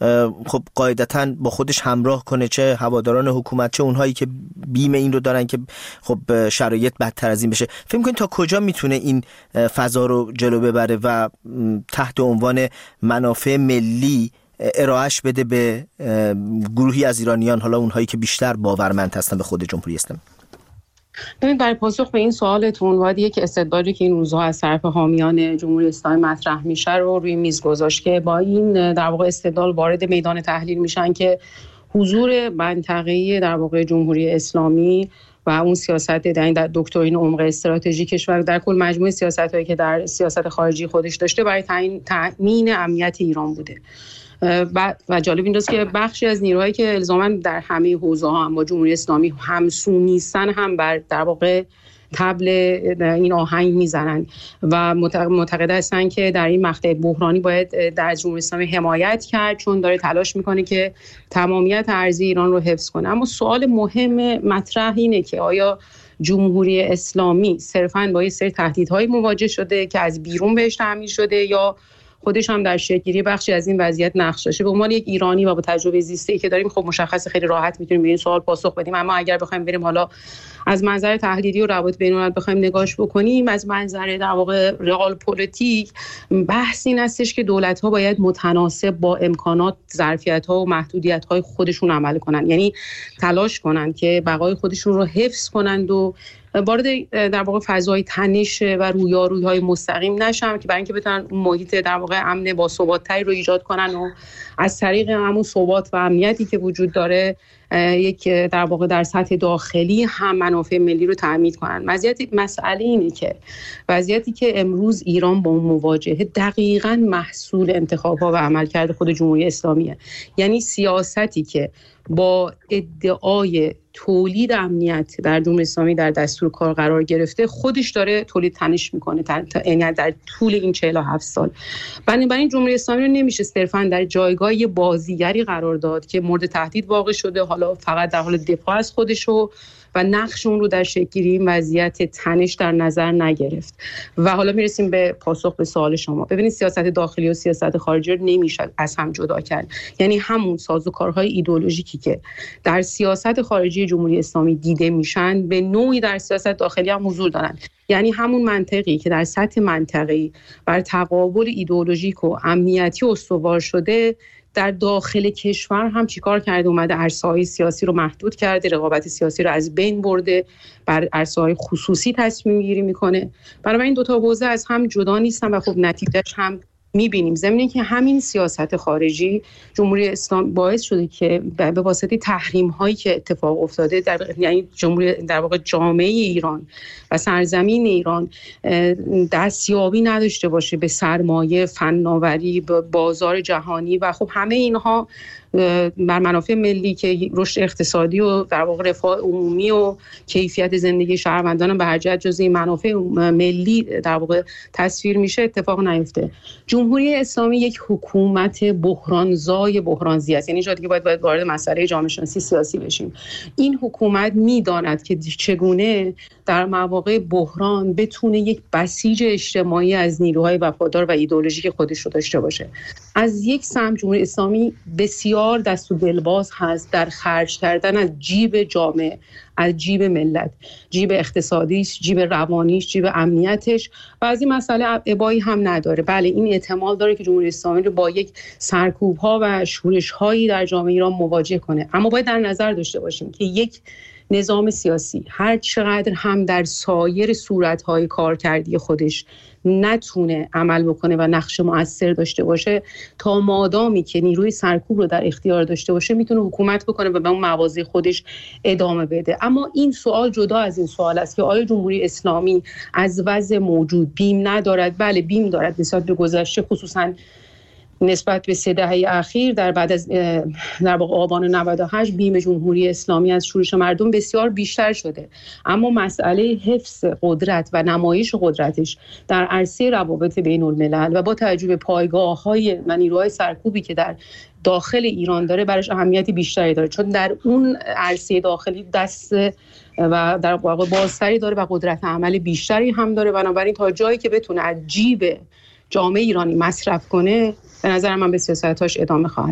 خب قاعدتاً با خودش همراه کنه، چه هواداران حکومت چه اونهایی که بیم این رو دارن که خب شرایط بدتر از این بشه. فکر می‌کنید تا کجا میتونه این فضا رو جلو ببره و تحت عنوان منافع ملی ارائهش بده به گروهی از ایرانیان، حالا اونهایی که بیشتر باورمند هستن به خود جمهوری اسلامی؟ ببین، برای پاسخ به این سوالتون باید یک استدلالی که این روزها از طرف حامیان جمهوری اسلامی مطرح میشه رو روی میز گذاشت که با این در واقع استدلال وارد میدان تحلیل میشن که حضور منطقه‌ای در واقع جمهوری اسلامی و اون سیاست در دکترین عمق استراتژی کشور در کل مجموعه سیاست‌هایی که در سیاست خارجی خودش داشته برای تامین امنیت ایران بوده. و جالب اینجاست که بخشی از نیروهایی که الزاماً در همه حوزه‌ها هم با جمهوری اسلامی همسو نیستن هم بر در واقع طبل این آهنگ میزنن و معتقد هستن که در این مقطع بحرانی باید در جمهوری اسلامی حمایت کرد چون داره تلاش میکنه که تمامیت ارضی ایران رو حفظ کنه. اما سوال مهم مطرح اینه که آیا جمهوری اسلامی صرفاً با یه سری تهدیدهای مواجه شده که از بیرون بهش تحمیل شده یا خودش هم در شکل‌گیری بخشی از این وضعیت نقش داشته؟ به عنوان یک ایرانی و با تجربه زیسته‌ای که داریم خب مشخص خیلی راحت میتونیم به این سوال پاسخ بدیم. اما اگر بخوایم بریم حالا از منظر تحلیلی و روابط بین‌الملل بخوایم نگاش بکنیم، از منظر در واقع رئال پلیتیک بحث این هستش که دولت‌ها باید متناسب با امکانات، ظرفیت‌ها و محدودیت‌های خودشون عمل کنن، یعنی تلاش کنن که بقای خودشون رو حفظ کنند و وارد در واقع فضای تنش و رویارویی‌های مستقیم نشن که برای اینکه بتونن اون محیط در واقع امن با ثبات‌تری رو ایجاد کنن و از طریق همون ثبات و امنیتی که وجود داره یک در واقع در سطح داخلی هم منافع ملی رو تامین کنن. مسئله اینه که وضعیتی که امروز ایران با اون مواجهه دقیقاً محصول انتخاب‌ها و عملکرد خود جمهوری اسلامیه. یعنی سیاستی که با ادعای تولید امنیت در جمهوری اسلامی در دستور کار قرار گرفته خودش داره تولید تنش میکنه در طول این 47 سال. بنابراین جمهوری اسلامی رو نمیشه صرفاً در جایگاه بازیگری قرار داد که مورد تهدید واقع شده، حالا فقط در حال دفاع از خودش و نقش اون رو در شکل‌گیری این وضعیت تنش در نظر نگرفت. و حالا میرسیم به پاسخ به سوال شما. ببینید، سیاست داخلی و سیاست خارجی رو نمیشه از هم جدا کرد. یعنی همون سازوکارهای ایدئولوژیکی که در سیاست خارجی جمهوری اسلامی دیده میشن به نوعی در سیاست داخلی هم حضور دارن. یعنی همون منطقی که در سطح منطقه‌ای بر تقابل ایدئولوژیک و امنیتی استوار شده، در داخل کشور هم چیکار کرده؟ اومده عرصه‌های سیاسی رو محدود کرده، رقابت سیاسی رو از بین برده، بر عرصه‌های خصوصی تصمیم گیری میکنه. برای این دو تا حوزه از هم جدا نیستن و خب نتیجهش هم میبینیم. ضمن که همین سیاست خارجی جمهوری اسلامی باعث شده که به واسطه تحریم هایی که اتفاق افتاده یعنی جمهوری در واقع جامعه ایران و سرزمین ایران دستیابی نداشته باشه به سرمایه، فناوری، به بازار جهانی و خب همه اینها بر منافع ملی که رشد اقتصادی و در واقع رفاه عمومی و کیفیت زندگی شهروندان به هر جهت جزء منافع ملی در واقع تصویر میشه اتفاق نیفته. جمهوری اسلامی یک حکومت بحرانزای بحرانزی است. یعنی جایی که باید وارد مسئله جامعه شناسی سیاسی بشیم. این حکومت میداند که چگونه در مواقع بحران بتونه یک بسیج اجتماعی از نیروهای وفادار و ایدئولوژیک خودش رو داشته باشه. از یک سمت جمهوری اسلامی بسیار دست و دلباز هست در خرج کردن از جیب جامعه، از جیب ملت، جیب اقتصادیش، جیب روانیش، جیب امنیتش و از این مسئله ابایی هم نداره. بله، این احتمال داره که جمهوری اسلامی رو با یک سرکوب‌ها و شورش‌هایی در جامعه ایران مواجه کنه. اما باید در نظر داشته باشیم که یک نظام سیاسی هر چقدر هم در سایر صورت‌های کارکردی خودش نتونه عمل بکنه و نقش مؤثر داشته باشه، تا مادامی که نیروی سرکوب رو در اختیار داشته باشه میتونه حکومت بکنه و به اون مواضع خودش ادامه بده. اما این سوال جدا از این سوال است که آیا جمهوری اسلامی از وضع موجود بیم ندارد؟ بله، بیم دارد. نسبت به گذشته، خصوصاً نسبت به 3 دهه اخیر در بعد از در واقع آبان 98 بیم جمهوری اسلامی از شورش مردم بسیار بیشتر شده. اما مسئله حفظ قدرت و نمایش قدرتش در عرصه روابط بین الملل و با توجه به پایگاه‌های و نیروهای سرکوبی که در داخل ایران داره براش اهمیتی بیشتری داره، چون در اون عرصه داخلی دست و در واقع بازتری داره و قدرت عمل بیشتری هم داره. بنابراین تا جایی که بتونه از جیب جامعه ایرانی مصرف کنه، به نظر من به سیاستاش ادامه خواهد.